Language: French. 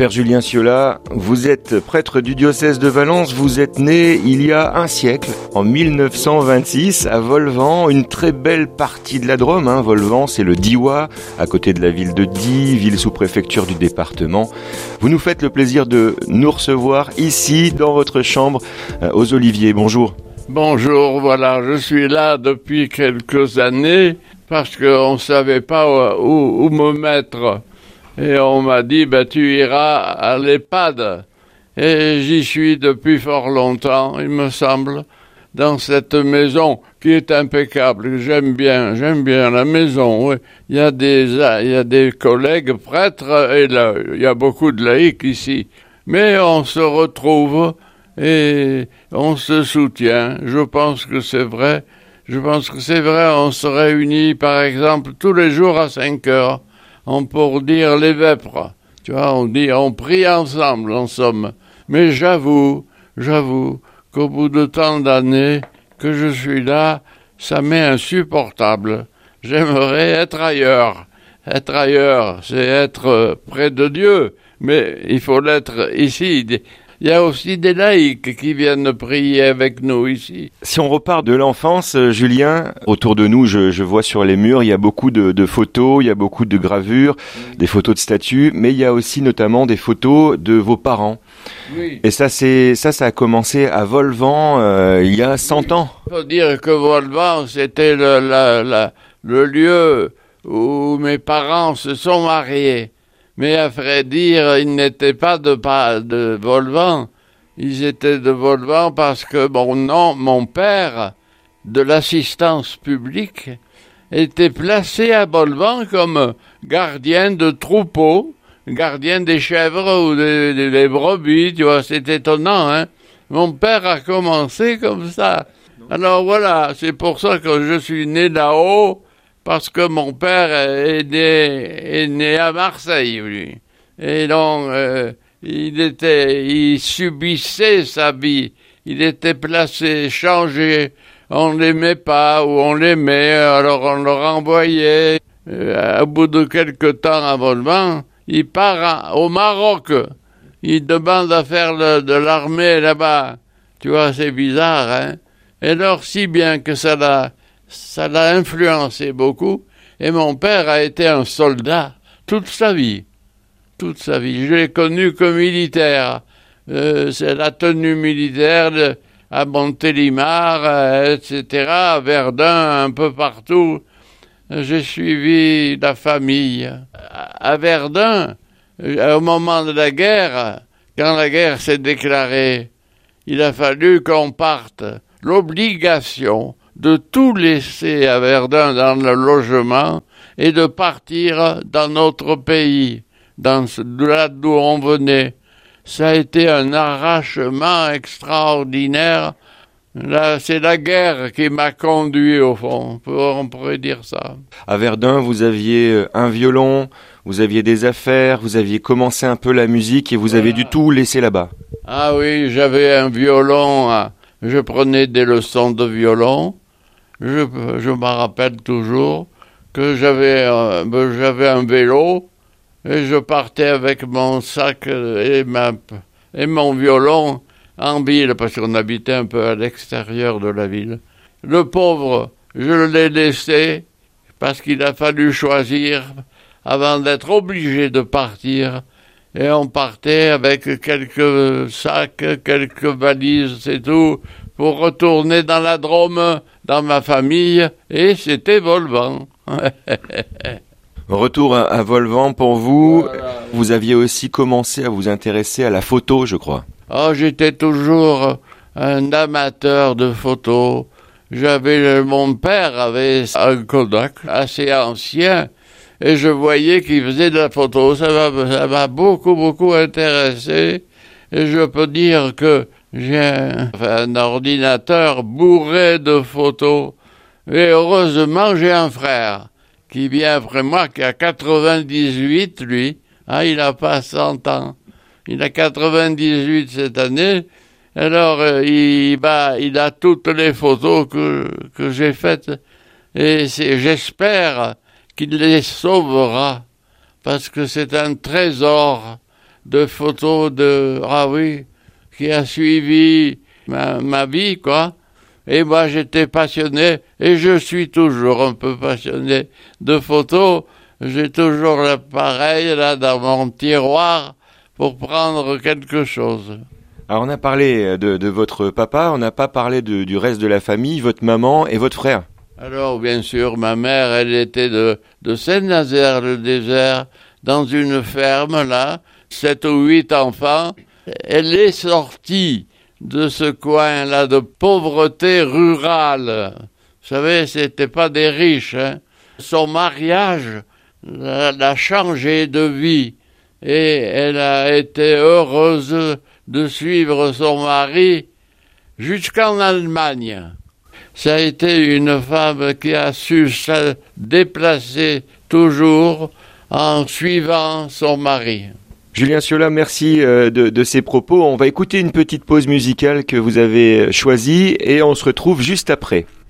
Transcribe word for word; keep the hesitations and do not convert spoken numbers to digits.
Père Julien Ciola, vous êtes prêtre du diocèse de Valence, vous êtes né il y a un siècle, en mille neuf cent vingt-six, à Volvan, une très belle partie de la Drôme. Hein. Volvan, c'est le Diois, à côté de la ville de Die, ville sous-préfecture du département. Vous nous faites le plaisir de nous recevoir ici, dans votre chambre, euh, aux Oliviers. Bonjour. Bonjour, voilà, je suis là depuis quelques années, parce qu'on ne savait pas où, où me mettre. Et on m'a dit, ben, tu iras à l'EHPAD. Et j'y suis depuis fort longtemps, il me semble, dans cette maison qui est impeccable. J'aime bien, j'aime bien la maison. Oui. Il y a des, il y a des collègues prêtres et là, il y a beaucoup de laïcs ici. Mais on se retrouve et on se soutient. Je pense que c'est vrai. Je pense que c'est vrai. On se réunit, par exemple, tous les jours à cinq heures. On pour dire les vêpres, tu vois, on dit, on prie ensemble, en somme. Mais j'avoue, j'avoue qu'au bout de tant d'années que je suis là, ça m'est insupportable. J'aimerais être ailleurs. Être ailleurs, c'est être près de Dieu, mais il faut l'être ici. Il y a aussi des laïcs qui viennent prier avec nous ici. Si on repart de l'enfance, Julien, autour de nous, je, je vois sur les murs, il y a beaucoup de, de photos, il y a beaucoup de gravures, mmh. des photos de statues, mais il y a aussi notamment des photos de vos parents. Oui. Et ça, c'est, ça, ça a commencé à Volvan euh, il y a cent ans. Il faut dire que Volvan, c'était le, la, la, le lieu où mes parents se sont mariés. Mais à vrai dire, ils n'étaient pas de, de Volvan. Ils étaient de Volvan parce que mon nom, mon père, de l'assistance publique, était placé à Volvan comme gardien de troupeau, gardien des chèvres ou des, des, des brebis, tu vois, c'est étonnant, hein. Mon père a commencé comme ça. Alors voilà, c'est pour ça que je suis né là-haut, parce que mon père est né, est né à Marseille, lui. Et donc, euh, il était, il subissait sa vie. Il était placé, changé. On l'aimait pas, ou on l'aimait, alors on le renvoyait. Euh, au bout de quelque temps à Volvan, il part au Maroc. Il demande à faire le, de l'armée là-bas. Tu vois, c'est bizarre, hein. Et alors, si bien que ça l'a, ça l'a influencé beaucoup. Et mon père a été un soldat toute sa vie. Toute sa vie. Je l'ai connu comme militaire. Euh, c'est la tenue militaire de, à Montélimar, euh, et cetera, à Verdun, un peu partout. J'ai suivi la famille. À, à Verdun, euh, au moment de la guerre, quand la guerre s'est déclarée, il a fallu qu'on parte. L'obligation de tout laisser à Verdun dans le logement et de partir dans notre pays, dans ce, là d'où on venait. Ça a été un arrachement extraordinaire. Là, c'est la guerre qui m'a conduit au fond, on pourrait dire ça. À Verdun, vous aviez un violon, vous aviez des affaires, vous aviez commencé un peu la musique et vous avez voilà. du tout laissé là-bas. Ah oui, j'avais un violon, je prenais des leçons de violon. Je, je me rappelle toujours que j'avais, euh, j'avais un vélo et je partais avec mon sac et, ma, et mon violon en ville, parce qu'on habitait un peu à l'extérieur de la ville. Le pauvre, je l'ai laissé parce qu'il a fallu choisir avant d'être obligé de partir. Et on partait avec quelques sacs, quelques valises, c'est tout, pour retourner dans la Drôme, dans ma famille, et c'était Volvan. Retour à, à Volvan pour vous. Voilà. Vous aviez aussi commencé à vous intéresser à la photo, je crois. Oh, j'étais toujours un amateur de photos. J'avais, mon père avait un Kodak assez ancien, et je voyais qu'il faisait de la photo. Ça m'a, ça m'a beaucoup, beaucoup intéressé. Et je peux dire que j'ai un, un ordinateur bourré de photos. Et heureusement, j'ai un frère qui vient après moi, qui a quatre-vingt-dix-huit, lui. Ah, il n'a pas cent ans. Il a quatre-vingt-dix-huit cette année. Alors, euh, il, bah, il a toutes les photos que, que j'ai faites. Et c'est, j'espère qu'il les sauvera, parce que c'est un trésor de photos de, ah oui, qui a suivi ma, ma vie, quoi. Et moi, j'étais passionné, et je suis toujours un peu passionné de photos. J'ai toujours l'appareil, là, dans mon tiroir, pour prendre quelque chose. Alors, on a parlé de, de votre papa, on n'a pas parlé de, du reste de la famille, votre maman et votre frère. Alors, bien sûr, ma mère, elle était de, de Saint-Nazaire-le-Désert, dans une ferme, là, sept ou huit enfants. Elle est sortie de ce coin-là de pauvreté rurale. Vous savez, c'était pas des riches, hein. Son mariage l'a changé de vie et elle a été heureuse de suivre son mari jusqu'en Allemagne. Ça a été une femme qui a su se déplacer toujours en suivant son mari. Julien Ciola, merci de, de ces propos. On va écouter une petite pause musicale que vous avez choisie et on se retrouve juste après.